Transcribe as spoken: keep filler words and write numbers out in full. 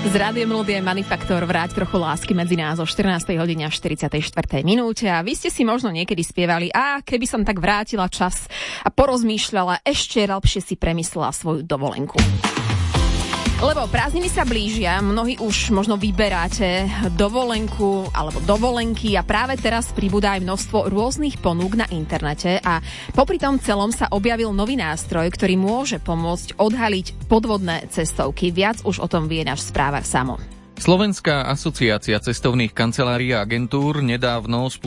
Z Rádia Melódia Manifaktor vráť trochu lásky medzi nás o štrnástej hodine a štyridsiatej štvrtej minúte. A vy ste si možno niekedy spievali, a keby som tak vrátila čas a porozmýšľala, ešte lepšie si premyslela svoju dovolenku. Lebo prázdniny sa blížia, mnohí už možno vyberáte dovolenku alebo dovolenky a práve teraz pribúda aj množstvo rôznych ponúk na internete a popri tom celom sa objavil nový nástroj, ktorý môže pomôcť odhaliť podvodné cestovky. Viac už o tom vie náš správar Samo. Slovenská asociácia cestovných kancelárií a agentúr nedávno